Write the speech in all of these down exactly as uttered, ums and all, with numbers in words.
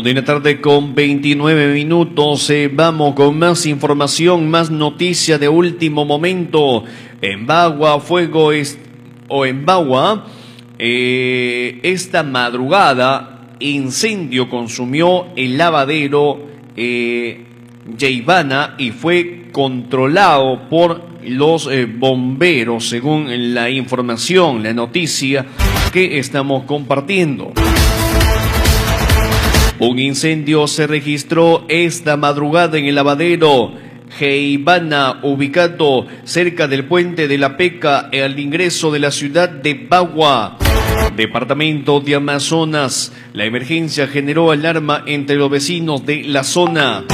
Una de la tarde con veintinueve minutos. Eh, vamos con más información, más noticia de último momento. En Bagua, fuego es, o en Bagua, eh, esta madrugada, incendio consumió el lavadero eh, Yeibana y fue controlado por los eh, bomberos, según la información, la noticia que estamos compartiendo. Un incendio se registró esta madrugada en el lavadero Yeibana, ubicado cerca del puente de la Peca, al ingreso de la ciudad de Bagua, departamento de Amazonas. La emergencia generó alarma entre los vecinos de la zona.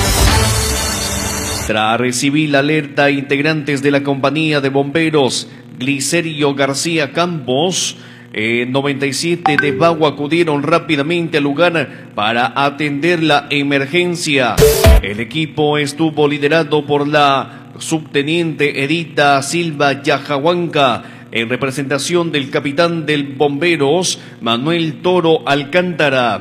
Tras recibir la alerta, integrantes de la compañía de bomberos Glicerio García Campos Eh, noventa y siete de Bagua acudieron rápidamente al lugar para atender la emergencia. El equipo estuvo liderado por la subteniente Edita Silva Yajahuanca, en representación del capitán del bomberos Manuel Toro Alcántara.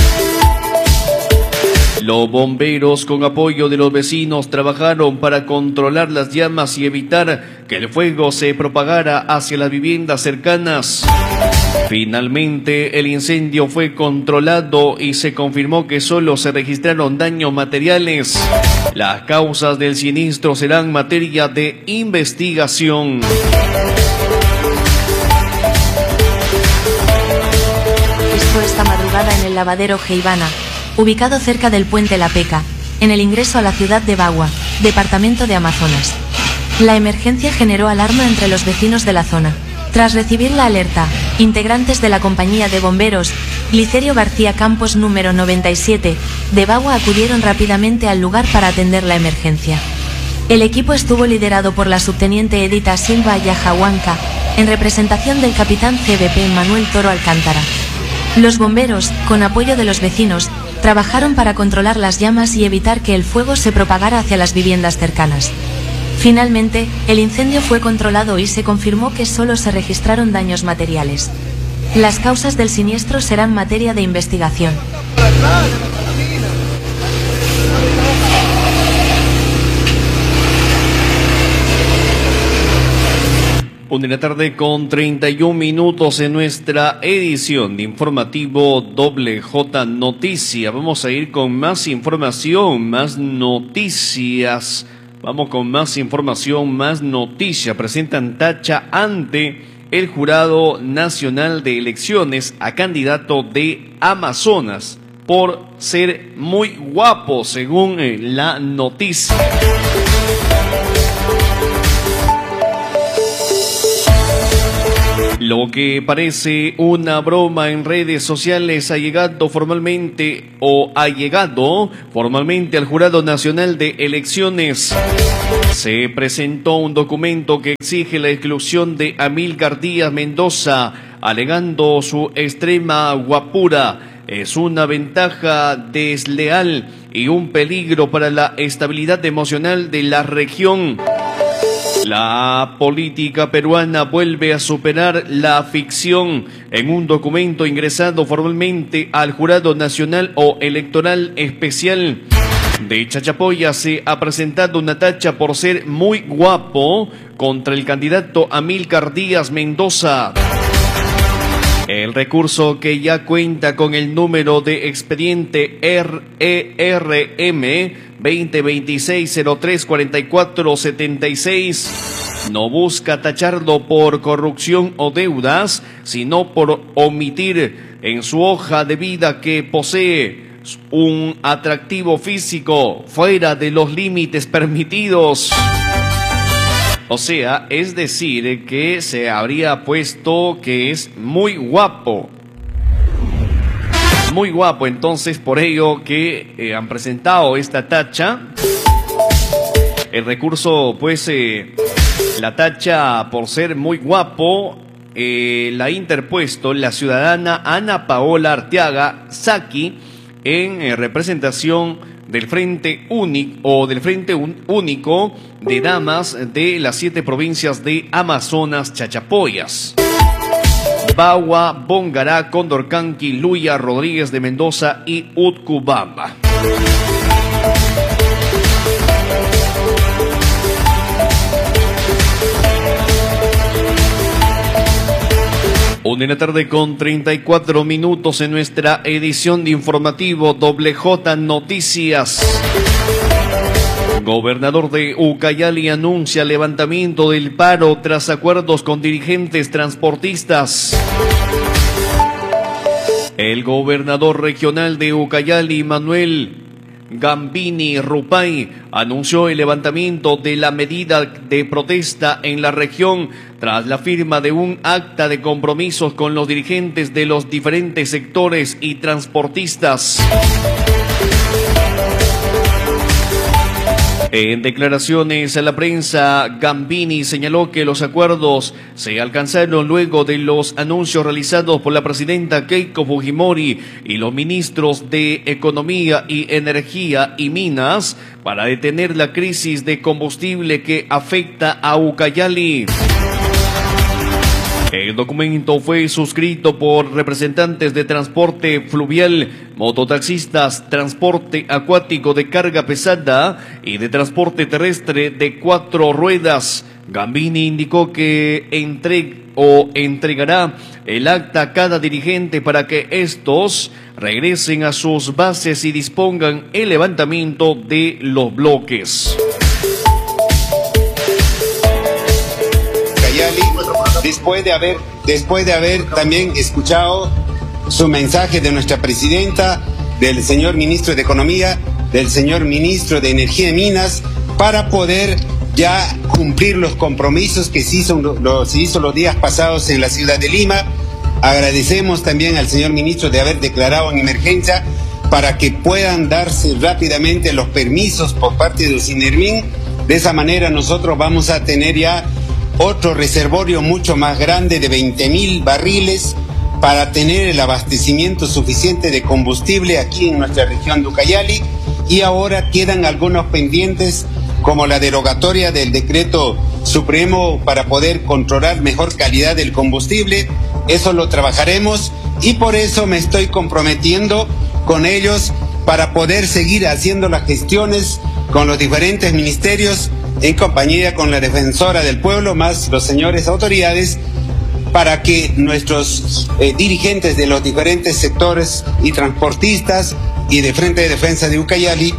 Los bomberos, con apoyo de los vecinos, trabajaron para controlar las llamas y evitar que el fuego se propagara hacia las viviendas cercanas. Finalmente, el incendio fue controlado y se confirmó que solo se registraron daños materiales. Las causas del siniestro serán materia de investigación. Esto esta madrugada en el lavadero Yeibana, ubicado cerca del puente La Peca, en el ingreso a la ciudad de Bagua, departamento de Amazonas. La emergencia generó alarma entre los vecinos de la zona. Tras recibir la alerta, integrantes de la compañía de bomberos Glicerio García Campos número noventa y siete de Bagua acudieron rápidamente al lugar para atender la emergencia. El equipo estuvo liderado por la subteniente Edita Silva Yajahuanca, en representación del capitán C B P Manuel Toro Alcántara. Los bomberos, con apoyo de los vecinos, trabajaron para controlar las llamas y evitar que el fuego se propagara hacia las viviendas cercanas. Finalmente, el incendio fue controlado y se confirmó que solo se registraron daños materiales. Las causas del siniestro serán materia de investigación. Una de la tarde con treinta y un minutos en nuestra edición de informativo Doble J Noticias. Vamos a ir con más información, más noticias. Vamos con más información, más noticias. Presentan tacha ante el Jurado Nacional de Elecciones a candidato de Amazonas por ser muy guapo, según la noticia. Lo que parece una broma en redes sociales ha llegado formalmente o ha llegado formalmente al Jurado Nacional de Elecciones. Se presentó un documento que exige la exclusión de Amílcar Díaz Mendoza, alegando su extrema guapura. Es una ventaja desleal y un peligro para la estabilidad emocional de la región. La política peruana vuelve a superar la ficción. En un documento ingresado formalmente al Jurado Nacional o Electoral Especial de Chachapoyas se ha presentado una tacha por ser muy guapo contra el candidato Amílcar Díaz Mendoza. El recurso, que ya cuenta con el número de expediente R E R M veinte veintiséis cero tres cuarenta y cuatro setenta y seis, no busca tacharlo por corrupción o deudas, sino por omitir en su hoja de vida que posee un atractivo físico fuera de los límites permitidos. O sea, es decir, que se habría puesto que es muy guapo. Muy guapo, entonces por ello que eh, han presentado esta tacha. El recurso, pues, eh, la tacha por ser muy guapo, eh, la ha interpuesto la ciudadana Ana Paola Arteaga Saki en eh, representación del Frente Único o del Frente Único de Damas de las siete provincias de Amazonas Chachapoyas. Bagua, Bongará, Condorcanqui, Luya, Rodríguez de Mendoza y Utcubamba. Una de la tarde con treinta y cuatro minutos en nuestra edición de informativo Doble J Noticias. Gobernador de Ucayali anuncia levantamiento del paro tras acuerdos con dirigentes transportistas. El gobernador regional de Ucayali, Manuel Gambini Rupay, anunció el levantamiento de la medida de protesta en la región tras la firma de un acta de compromisos con los dirigentes de los diferentes sectores y transportistas. En declaraciones a la prensa, Gambini señaló que los acuerdos se alcanzaron luego de los anuncios realizados por la presidenta Keiko Fujimori y los ministros de Economía y Energía y Minas para detener la crisis de combustible que afecta a Ucayali. El documento fue suscrito por representantes de transporte fluvial, mototaxistas, transporte acuático de carga pesada y de transporte terrestre de cuatro ruedas. Gambini indicó que entrega o entregará el acta a cada dirigente para que estos regresen a sus bases y dispongan el levantamiento de los bloques. Después de haber, después de haber también escuchado su mensaje de nuestra presidenta, del señor ministro de Economía, del señor ministro de Energía y Minas, para poder ya cumplir los compromisos que se hizo, lo, se hizo los días pasados en la ciudad de Lima. Agradecemos también al señor ministro de haber declarado en emergencia para que puedan darse rápidamente los permisos por parte del SINERMIN. De esa manera nosotros vamos a tener ya otro reservorio mucho más grande de veinte mil barriles para tener el abastecimiento suficiente de combustible aquí en nuestra región de Ucayali. Y ahora quedan algunos pendientes, como la derogatoria del decreto supremo para poder controlar mejor calidad del combustible. Eso lo trabajaremos y por eso me estoy comprometiendo con ellos para poder seguir haciendo las gestiones con los diferentes ministerios en compañía con la defensora del pueblo, más los señores autoridades, para que nuestros eh, dirigentes de los diferentes sectores y transportistas y de Frente de Defensa de Ucayali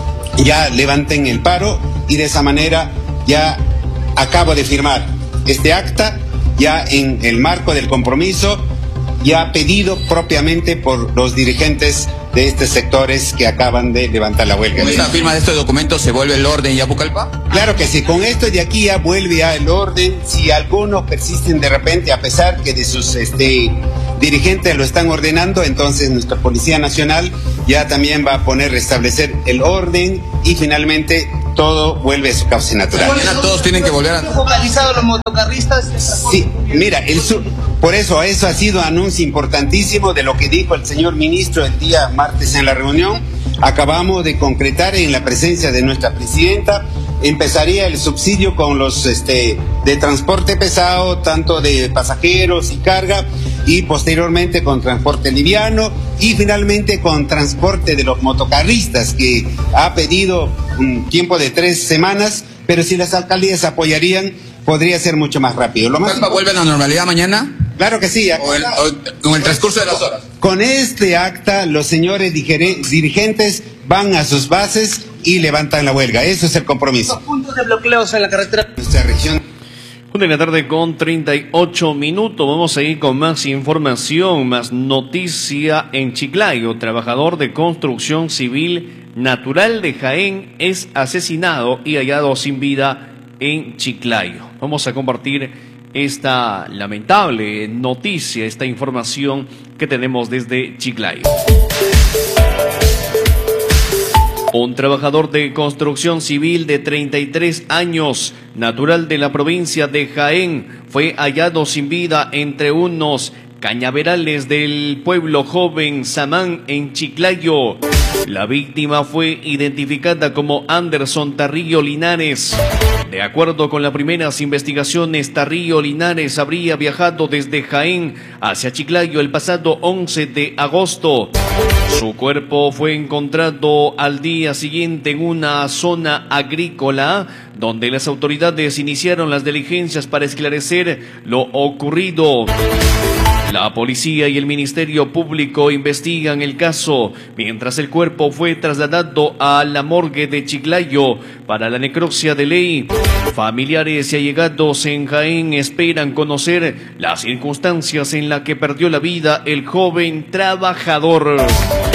ya levanten el paro, y de esa manera ya acabo de firmar este acta ya en el marco del compromiso ya pedido propiamente por los dirigentes de estos sectores que acaban de levantar la huelga. ¿Con esta firma de estos documentos se vuelve el orden ya, Pucallpa? Claro que sí, con esto de aquí ya vuelve ya el orden. Si algunos persisten de repente, a pesar que de sus este, dirigentes lo están ordenando, entonces nuestra Policía Nacional ya también va a poner, restablecer el orden y finalmente todo vuelve a su cauce natural. Mañana todos tienen que volver a... ¿Focalizados los motocarristas? Sí, mira, el sur... Por eso, eso ha sido anuncio importantísimo de lo que dijo el señor ministro el día martes en la reunión. Acabamos de concretar en la presencia de nuestra presidenta. Empezaría el subsidio con los este, de transporte pesado, tanto de pasajeros y carga, y posteriormente con transporte liviano, y finalmente con transporte de los motocarristas, que ha pedido un tiempo de tres semanas, pero si las alcaldías apoyarían, podría ser mucho más rápido. Lo más... ¿Vuelve a la normalidad mañana? Claro que sí. O, el, o con el transcurso de las horas. Con este acta, los señores dirigentes van a sus bases y levantan la huelga. Eso es el compromiso. Los puntos de bloqueos en la carretera. Nuestra región. Una de la tarde con treinta y ocho minutos. Vamos a ir con más información, más noticia en Chiclayo. Trabajador de construcción civil natural de Jaén es asesinado y hallado sin vida en Chiclayo. Vamos a compartir esta lamentable noticia, esta información que tenemos desde Chiclayo. Un trabajador de construcción civil de treinta y tres años, natural de la provincia de Jaén, fue hallado sin vida entre unos cañaverales del pueblo joven Samán en Chiclayo. La víctima fue identificada como Anderson Tarrillo Linares, De acuerdo con las primeras investigaciones, Tarrío Linares habría viajado desde Jaén hacia Chiclayo el pasado once de agosto. Su cuerpo fue encontrado al día siguiente en una zona agrícola, donde las autoridades iniciaron las diligencias para esclarecer lo ocurrido. La policía y el Ministerio Público investigan el caso, mientras el cuerpo fue trasladado a la morgue de Chiclayo para la necropsia de ley. Familiares y allegados en Jaén esperan conocer las circunstancias en las que perdió la vida el joven trabajador.